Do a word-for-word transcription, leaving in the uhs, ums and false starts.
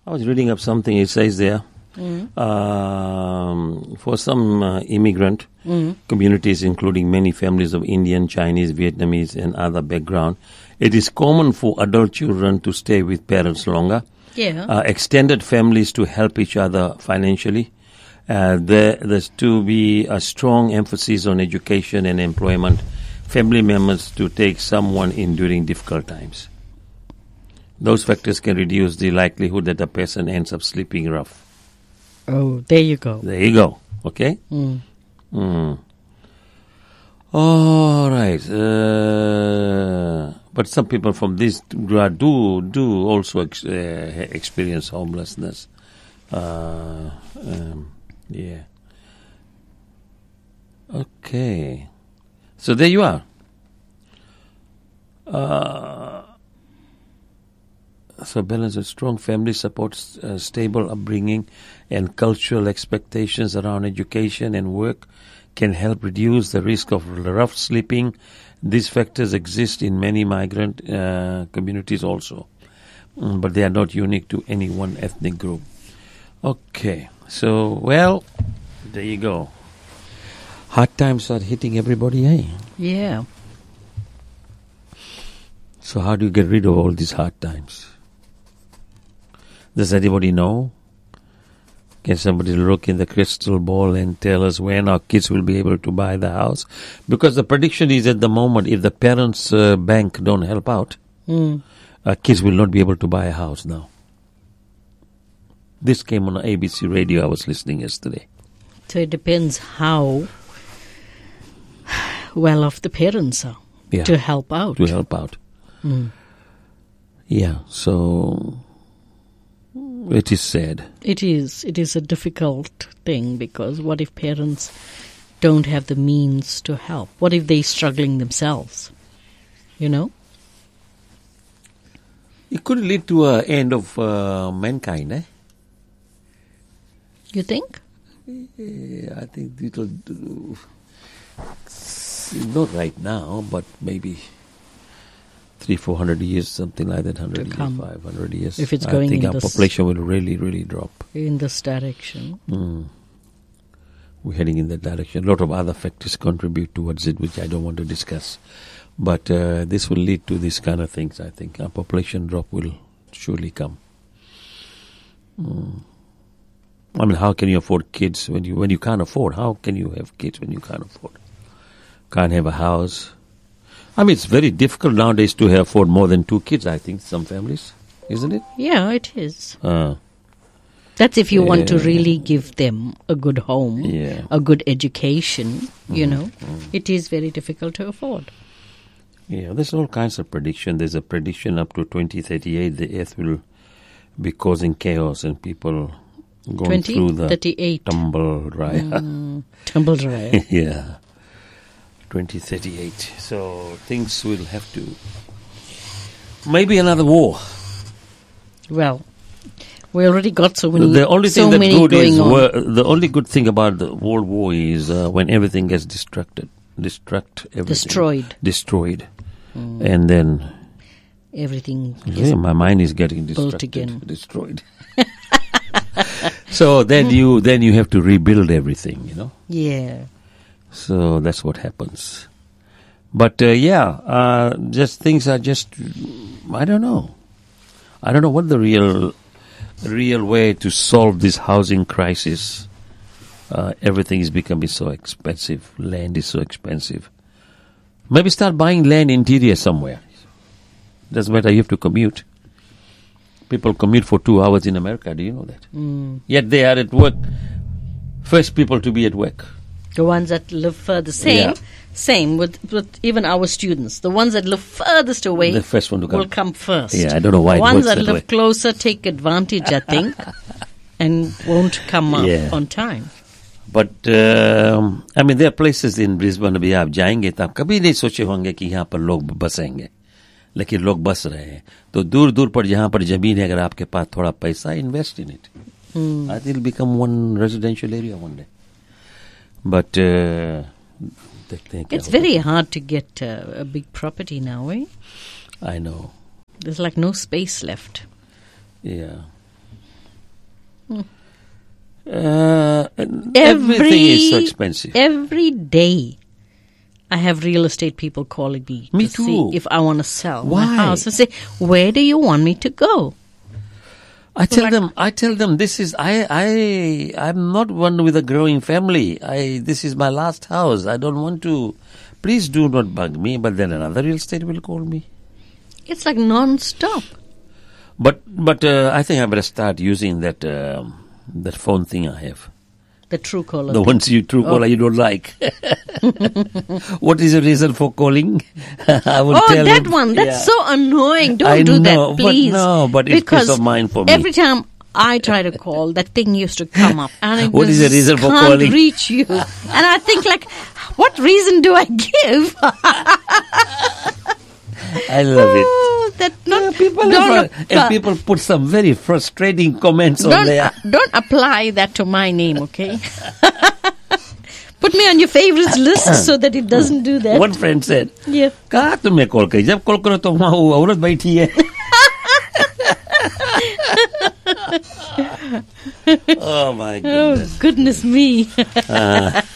I was reading up something. It says there, Mm. um, for some uh, immigrant Mm. communities, including many families of Indian, Chinese, Vietnamese, and other background, it is common for adult children to stay with parents longer. Yeah. Uh, extended families to help each other financially. Uh, there, there's to be a strong emphasis on education and employment. Family members to take someone in during difficult times. Those factors can reduce the likelihood that a person ends up sleeping rough. Oh, there you go. There you go. Okay? Mm. Mm. All right. Uh, but some people from this do do also ex, uh, experience homelessness. Uh, um, yeah. Okay. So there you are. Uh, so balance of strong family supports, uh, stable upbringing, and cultural expectations around education and work can help reduce the risk of rough sleeping. These factors exist in many migrant uh, communities also, mm, but they are not unique to any one ethnic group. Okay, so, well, there you go. Hard times are hitting everybody, eh? Yeah. So how do you get rid of all these hard times? Does anybody know? Can somebody look in the crystal ball and tell us when our kids will be able to buy the house? Because the prediction is at the moment, if the parents' uh, bank don't help out, Mm. uh, kids will not be able to buy a house now. This came on A B C radio. I was listening yesterday. So it depends how well off the parents are Yeah, to help out. to help out. Mm. Yeah, so it is sad. It is. It is a difficult thing because what if parents don't have the means to help? What if they're struggling themselves? You know? It could lead to an end of uh, mankind, eh? You think? Yeah, I think it'll do. Not right now, but maybe three, four hundred years, something like that. Hundred To years, come. five hundred years. If it's I going think in our this- population will really, really drop. In this direction. Mm. We're heading in that direction. A lot of other factors contribute towards it, which I don't want to discuss. But uh, this will lead to these kind of things. I think our population drop will surely come. Mm. I mean, how can you afford kids when you when you can't afford? How can you have kids when you can't afford? Can't have a house. I mean, it's very difficult nowadays to have afford more than two kids. I think some families, isn't it? Yeah, it is. Uh, That's if you want to Yeah. really give them a good home, Yeah. a good education, you Mm, know. It is very difficult to afford. yeah, there's all kinds of prediction. There's a prediction up to twenty thirty-eight the Earth will be causing chaos and people going twenty through the thirty-eight. tumble raya. Mm, tumble dryer. Yeah, twenty thirty-eight. So things will have to. Maybe another war. Well, we already got so many. The only so thing that's many good going is on. wor- the only good thing about the World War is uh, when everything gets destructed, destruct everything, Destroyed. destroyed, Mm. and then Everything is yeah, my mind is getting built destructed, again. destroyed. So then you then you have to rebuild everything, you know. Yeah. So that's what happens. But uh, yeah, uh, just things are just I don't know. I don't know what the real real way to solve this housing crisis. Uh, everything is becoming so expensive. Land is so expensive. Maybe start buying land interior somewhere. Doesn't matter, you have to commute. People commute for two hours in America, do you know that? Mm. Yet they are at work. First people to be at work. The ones that live further. Same. Yeah. Same with, with even our students. The ones that live furthest away The first one to come. will come first. Yeah, I don't know why The it ones works that that live way. closer take advantage, I think, and won't come up Yeah. on time. But um, I mean, there are places in Brisbane अभी आप जाएंगे तो आप कभी नहीं सोचे होंगे कि यहाँ पर लोग बसेंगे, लेकिन लोग बस रहे हैं. तो दूर दूर पर जहाँ पर जमीन है, अगर आपके पास थोड़ा पैसा, invest in it. Mm. I think it'll become one residential area one day. But uh, देखते हैं क्या It's होता है. very hard to get uh, a big property now, eh? I know. There's like no space left. Yeah. Uh, everything is so expensive. Every day, I have real estate people calling me, Me to too. see if I want to sell Why? my house. I say, where do you want me to go? I tell like- them, I tell them, this is, I, I, I'm not one with a growing family. I, this is my last house. I don't want to, please do not bug me. But then another real estate will call me. It's like non-stop. But, but, uh, I think I better start using that, um, that phone thing I have. The true caller. The ones you true caller Oh. you don't like. What is the reason for calling? I will Oh, tell that them. one. That's Yeah. so annoying. Don't I do know, that, but please. no, but it's because peace of mind for me. Every time I try to call, that thing used to come up. And I What is the reason for can't calling? reach you. And I think, like, what reason do I give? I love it. Oh, that not, People don't, have, apply, and people put some very frustrating comments on don't, there. don't apply that to my name, okay? Put me on your favorites list so that it doesn't do that. One friend said, Yeah. कहाँ तुम्हें call करी जब call करो तो वहाँ वो औरत बैठी है. Oh my Oh, goodness. goodness me. Uh,